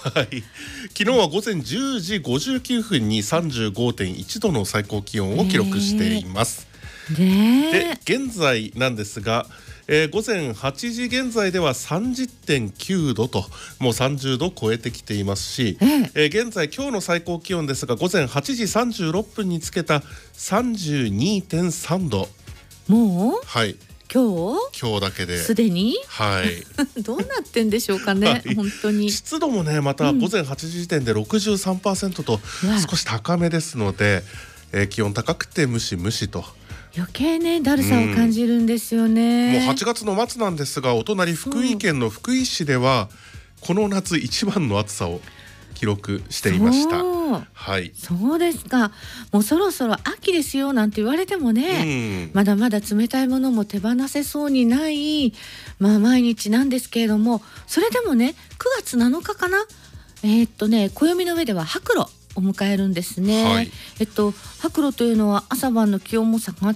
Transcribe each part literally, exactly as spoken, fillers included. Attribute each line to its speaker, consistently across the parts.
Speaker 1: はい、昨日は午前じゅうじごじゅうきゅうふんに さんじゅうごてんいちどの最高気温を記録しています。
Speaker 2: ね、
Speaker 1: で現在なんですが、えー、午前はちじ現在では さんじゅってんきゅうどともうさんじゅうどを超えてきていますし、
Speaker 2: ええ
Speaker 1: えー、現在今日の最高気温ですが午前はちじさんじゅうろっぷんにつけた さんじゅうにてんさんど。
Speaker 2: もう、
Speaker 1: はい、
Speaker 2: 今日
Speaker 1: 今日だけです
Speaker 2: でに
Speaker 1: はい
Speaker 2: どうなってんでしょうかね、
Speaker 1: はい、
Speaker 2: 本当に
Speaker 1: 湿度もねまた午前はちじ時点で ろくじゅうさんパーセント と少し高めですので、えー、気温高くてムシムシと
Speaker 2: 余計ねだるさを感じるんですよね、
Speaker 1: うん、もうはちがつの末なんですがお隣福井県の福井市ではこの夏一番の暑さを記録していました。はい、
Speaker 2: そうですか。もうそろそろ秋ですよなんて言われてもね、
Speaker 1: うん、
Speaker 2: まだまだ冷たいものも手放せそうにない、まあ、毎日なんですけれども、それでもねくがつなのかかな、えー、っとね暦の上では白露を迎えるんですね、はい、えっと白露というのは朝晩の気温も下がって、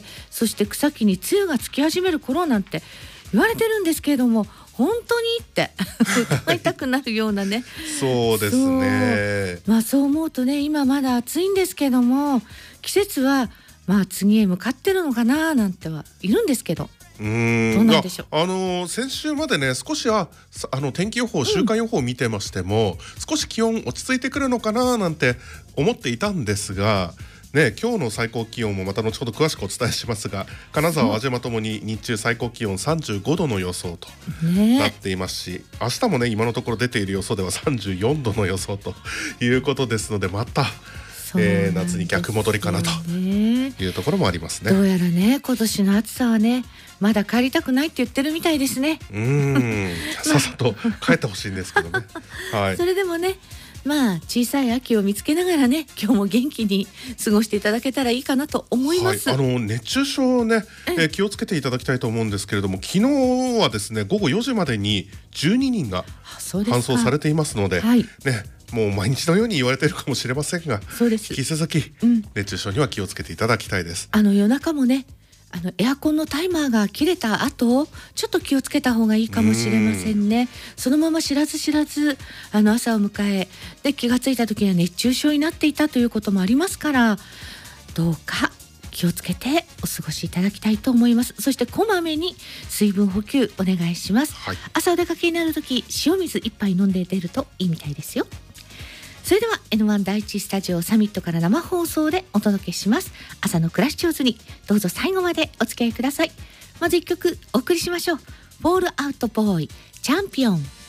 Speaker 2: そして草木に露がつき始める頃なんて言われてるんですけれども、本当にって疑いたくなるようなね
Speaker 1: そうですね。
Speaker 2: そう、まあ、そう思うとね今まだ暑いんですけども季節はまあ次へ向かってるのかななんてはいるんですけど、
Speaker 1: うーん、
Speaker 2: どうなんでしょう。
Speaker 1: あのー、先週までね少しはあの天気予報週間予報を見てましても、うん、少し気温落ち着いてくるのかななんて思っていたんですがね、今日の最高気温もまた後ほど詳しくお伝えしますが金沢、輪島ともに日中最高気温さんじゅうごどの予想となっていますし、ね、明日もね今のところ出ている予想ではさんじゅうよんどの予想ということですのでまた、えー、夏に逆戻りかなというところもありますね。
Speaker 2: どうやらね今年の暑さはねまだ帰りたくないって言ってるみたいですね。
Speaker 1: うーんさっさと帰ってほしいんですけどね、はい、
Speaker 2: それでもねまあ小さい秋を見つけながらね今日も元気に過ごしていただけたらいいかなと思います、
Speaker 1: はい、あの熱中症ね、えー、気をつけていただきたいと思うんですけれども、昨日はですねごごよじまでにじゅうににんが搬送されていますので、はいね、もう毎日のように言われているかもしれませんが、そうです引き続き、うん、熱中症には気をつけていただきたいです。
Speaker 2: あの夜中もねあのエアコンのタイマーが切れた後ちょっと気をつけた方がいいかもしれませんね。そのまま知らず知らずあの朝を迎えで気がついた時には熱中症になっていたということもありますから、どうか気をつけてお過ごしいただきたいと思います。そしてこまめに水分補給お願いします、はい、朝お出かけになる時塩水一杯飲んで出るといいみたいですよ。それでは エヌワン 第一スタジオサミットから生放送でお届けします朝の暮らし上手に、どうぞ最後までお付き合いください。まずいっきょくお送りしましょう。フォールアウトボーイチャンピオン。